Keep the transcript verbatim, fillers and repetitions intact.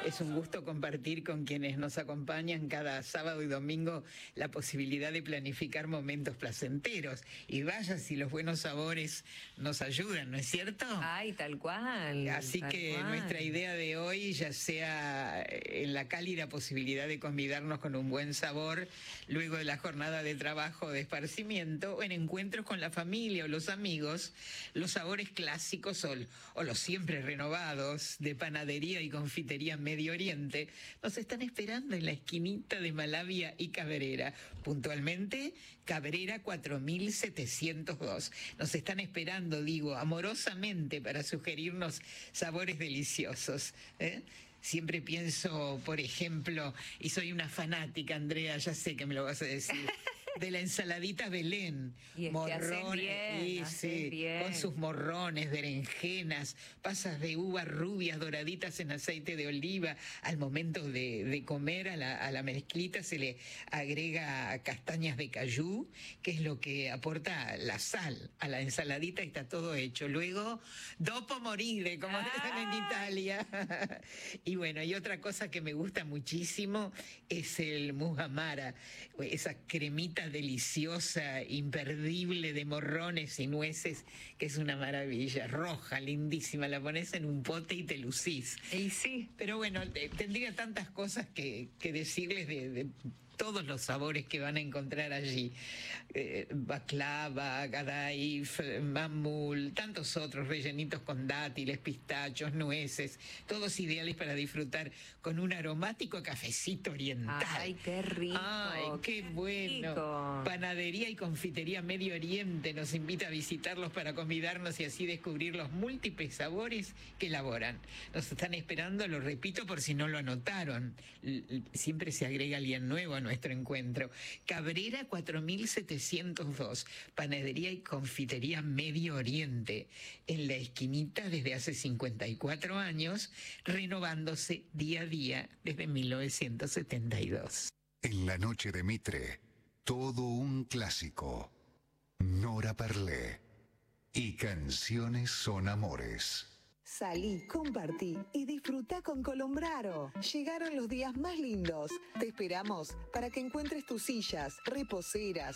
Es un gusto compartir con quienes nos acompañan cada sábado y domingo la posibilidad de planificar momentos placenteros. Y vaya si los buenos sabores nos ayudan, ¿no es cierto? Ay, tal cual. Así tal que cual. nuestra idea de hoy, ya sea en la cálida posibilidad de convidarnos con un buen sabor luego de la jornada de trabajo o de esparcimiento, o en encuentros con la familia o los amigos, los sabores clásicos o, o los siempre renovados de panadería y confitería Medio Oriente nos están esperando en la esquinita de Malavia y Cabrera, puntualmente Cabrera cuatro mil setecientos dos. Nos están esperando, digo, amorosamente para sugerirnos sabores deliciosos, ¿eh? Siempre pienso, por ejemplo, y soy una fanática, Andrea, ya sé que me lo vas a decir, de la ensaladita Belén. Y es morrones, que hacen bien, y, hacen sí, bien. con sus morrones, berenjenas, pasas de uva rubias doraditas en aceite de oliva. Al momento de, de comer a la, a la mezclita se le agrega castañas de cayú, que es lo que aporta la sal a la ensaladita, y está todo hecho. Luego, dopo morire, como dicen en Italia. Y bueno, y otra cosa que me gusta muchísimo es el muhamara, esa cremita deliciosa, imperdible de morrones y nueces, que es una maravilla, roja, lindísima, la pones en un pote y te lucís. Y sí. Pero bueno, tendría tantas cosas que, que decirles de, de todos los sabores que van a encontrar allí. Eh, baklava, gadaif, mamul, tantos otros rellenitos con dátiles, pistachos, nueces, todos ideales para disfrutar con un aromático cafecito oriental. Ay, qué rico. Ay, qué, qué bueno. Rico. Panadería y confitería Medio Oriente nos invita a visitarlos para convidarnos y así descubrir los múltiples sabores que elaboran. Nos están esperando, lo repito por si no lo anotaron. L- siempre se agrega alguien nuevo a nuestro encuentro. Cabrera cuatro mil setecientos dos, panadería y confitería Medio Oriente, en la esquinita desde hace cincuenta y cuatro años, renovándose día a día desde mil novecientos setenta y dos. En la noche de Mitre, todo un clásico. Nora Parlé. Y Canciones son amores. Salí, compartí y disfruta con Colombraro. Llegaron los días más lindos. Te esperamos para que encuentres tus sillas, reposeras,